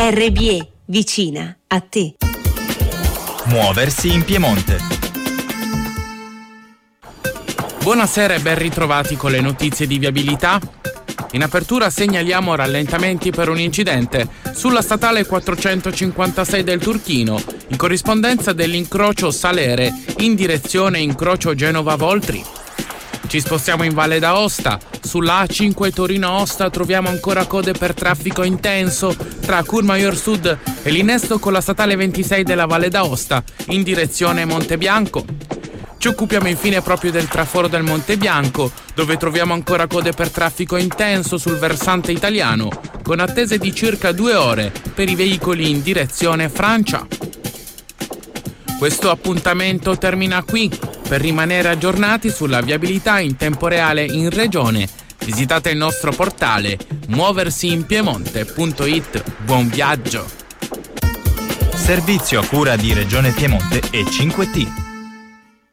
RBE, vicina a te. Muoversi in Piemonte. Buonasera e ben ritrovati con le notizie di viabilità. In apertura segnaliamo rallentamenti per un incidente sulla statale 456 del Turchino, in corrispondenza dell'incrocio Salere in direzione incrocio Genova-Voltri. Ci spostiamo in Valle d'Aosta. Sulla A5 Torino-Aosta troviamo ancora code per traffico intenso tra Courmayeur Sud e l'innesto con la statale 26 della Valle d'Aosta in direzione Montebianco. Ci occupiamo infine proprio del traforo del Monte Bianco, dove troviamo ancora code per traffico intenso sul versante italiano, con attese di circa 2 ore per i veicoli in direzione Francia. Questo appuntamento termina qui. Per rimanere aggiornati sulla viabilità in tempo reale in regione, visitate il nostro portale muoversiinpiemonte.it. Buon viaggio! Servizio a cura di Regione Piemonte e 5T.